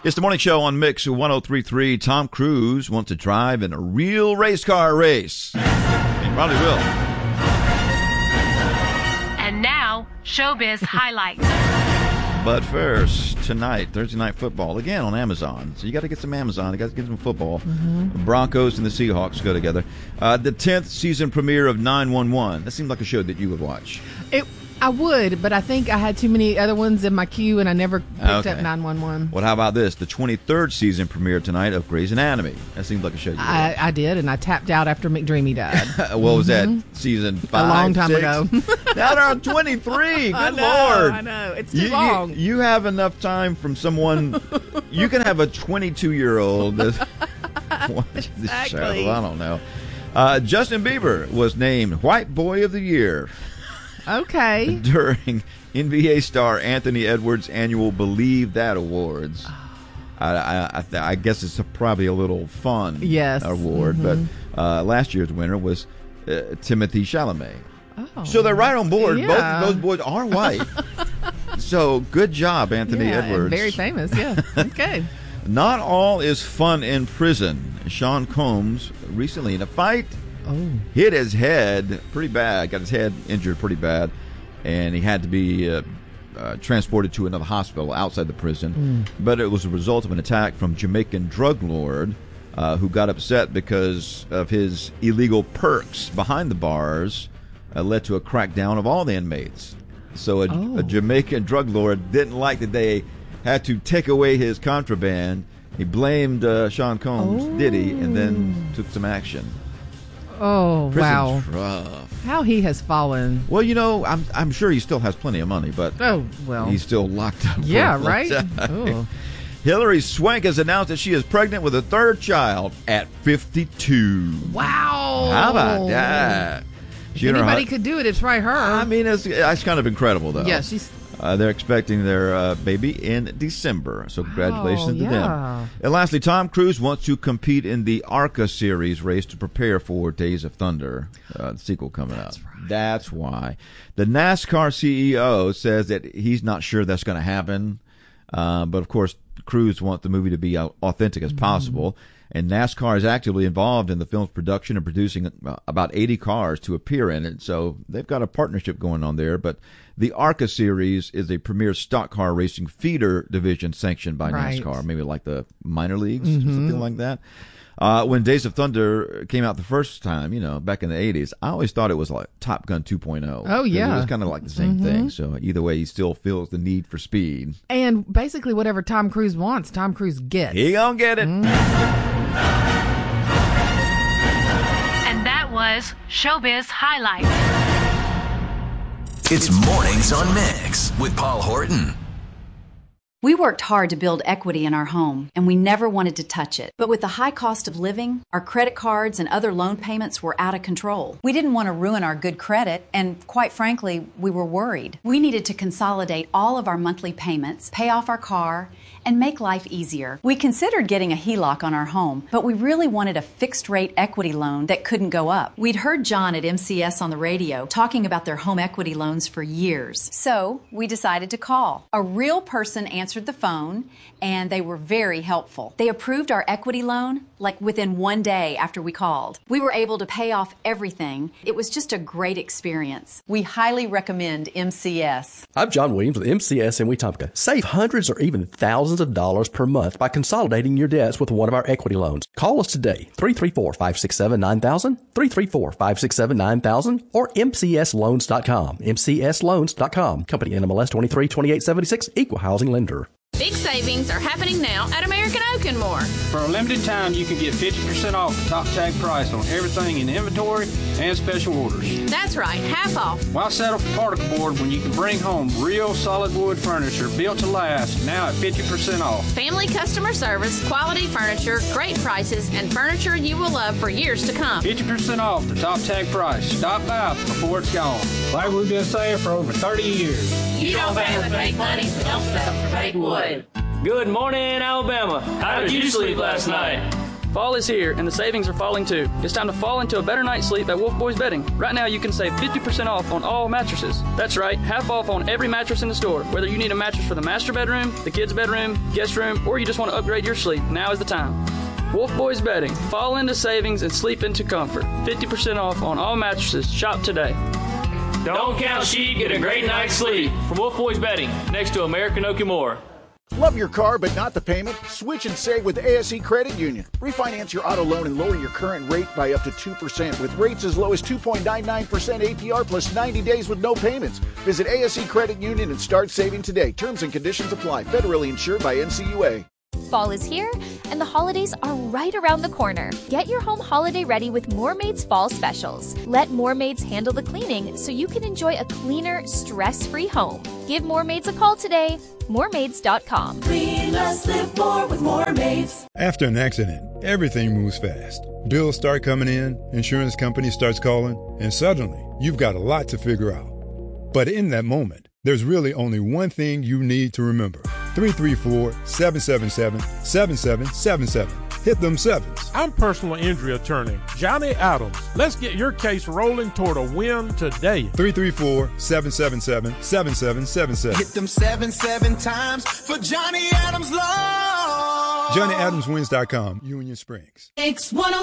It's the morning show on Mix 103.3. Tom Cruise wants to drive in a real race car race. He probably will. And now, Showbiz Highlights. But first, tonight, Thursday Night Football, again on Amazon. So you got to get some Amazon. You got to get some football. The Broncos and the Seahawks go together. The 10th season premiere of 911. That seemed like a show that you would watch. I would, but I think I had too many other ones in my queue, and I never picked up 911. Well, how about this? The 23rd season premiere tonight of Grey's Anatomy. That seems like a show you would watch. I did, and I tapped out after McDreamy died. What was that? Season 5? A long time ago. Now they're on 23. Good Lord. I know. It's too long. You have enough time from someone. You can have a 22-year-old watch this show. I don't know. Justin Bieber was named White Boy of the Year. Okay. During NBA star Anthony Edwards' annual Believe That Awards. I guess it's probably a little fun award, but last year's winner was Timothée Chalamet. Oh. So they're right on board. Yeah. Both of those boys are white. So good job, Anthony Edwards. Very famous, yeah. Okay. Not all is fun in prison. Sean Combs recently in a fight hit his head pretty bad, got his head injured pretty bad, and he had to be transported to another hospital outside the prison. But it was a result of an attack from Jamaican drug lord who got upset because of his illegal perks behind the bars led to a crackdown of all the inmates. So a Jamaican drug lord didn't like that they had to take away his contraband. He blamed Sean Combs, Diddy, and then took some action. Oh, Prison's wow. rough. How he has fallen. Well, you know, I'm sure he still has plenty of money, but he's still locked up. Yeah, right? Hilary Swank has announced that she is pregnant with a third child at 52. Wow. How about that? Anybody could do it. It's right her. I mean, it's kind of incredible, though. Yeah, she's... They're expecting their baby in December, so congratulations to them. And lastly, Tom Cruise wants to compete in the ARCA series race to prepare for Days of Thunder, the sequel coming up. Right. That's why. The NASCAR CEO says that he's not sure that's going to happen, but of course, Cruise wants the movie to be authentic as possible. And NASCAR is actively involved in the film's production and producing about 80 cars to appear in it. So they've got a partnership going on there. But the ARCA series is a premier stock car racing feeder division sanctioned by NASCAR, maybe like the minor leagues, something like that. When Days of Thunder came out the first time, back in the 80s, I always thought it was like Top Gun 2.0. Oh, yeah. It was kind of like the same thing. So either way, he still feels the need for speed. And basically whatever Tom Cruise wants, Tom Cruise gets. He gonna get it. And that was Showbiz Highlights. It's Mornings on Mix with Paul Horton. We worked hard to build equity in our home, and we never wanted to touch it. But with the high cost of living, our credit cards and other loan payments were out of control. We didn't want to ruin our good credit, and quite frankly, we were worried. We needed to consolidate all of our monthly payments, pay off our car, and make life easier. We considered getting a HELOC on our home, but we really wanted a fixed-rate equity loan that couldn't go up. We'd heard John at MCS on the radio talking about their home equity loans for years. So we decided to call. A real person answered the phone, and they were very helpful. They approved our equity loan like within 1 day after we called. We were able to pay off everything. It was just a great experience. We highly recommend MCS. I'm John Williams with MCS in Wetumpka. Save hundreds or even thousands of dollars per month by consolidating your debts with one of our equity loans. Call us today, 334-567-9000, 334-567-9000, or mcsloans.com. mcsloans.com. Company NMLS 232876, Equal Housing Lender. Big savings are happening now at American Oak and More. For a limited time, you can get 50% off the top tag price on everything in inventory and special orders. That's right, half off. Why settle for particle board when you can bring home real solid wood furniture built to last now at 50% off? Family customer service, quality furniture, great prices, and furniture you will love for years to come. 50% off the top tag price. Stop by before it's gone. Like we've been saying for over 30 years. You don't pay with fake money, so don't settle for fake wood. Good morning, Alabama. How did you sleep last night? Fall is here, and the savings are falling too. It's time to fall into a better night's sleep at Wolf Boys Bedding. Right now, you can save 50% off on all mattresses. That's right, half off on every mattress in the store. Whether you need a mattress for the master bedroom, the kids' bedroom, guest room, or you just want to upgrade your sleep, now is the time. Wolf Boys Bedding. Fall into savings and sleep into comfort. 50% off on all mattresses. Shop today. Don't count sheep, get a great night's sleep. From Wolf Boys Bedding, next to American Okimura. Love your car but not the payment? Switch and save with ASE Credit Union. Refinance your auto loan and lower your current rate by up to 2% with rates as low as 2.99% APR plus 90 days with no payments. Visit ASE Credit Union and start saving today. Terms and conditions apply. Federally insured by NCUA. Fall is here, and the holidays are right around the corner. Get your home holiday ready with Moormaid's Fall Specials. Let Moormaids handle the cleaning so you can enjoy a cleaner, stress-free home. Give Moormaids a call today. Moormaids.com. Clean less, live more with Moormaids. After an accident, everything moves fast. Bills start coming in, insurance company starts calling, and suddenly you've got a lot to figure out. But in that moment, there's really only one thing you need to remember. 334-777-7777. Hit them sevens. I'm personal injury attorney Johnny Adams. Let's get your case rolling toward a win today. 334-777-7777. Hit them 7 times for Johnny Adams Law. JohnnyAdamsWins.com, Union Springs. X1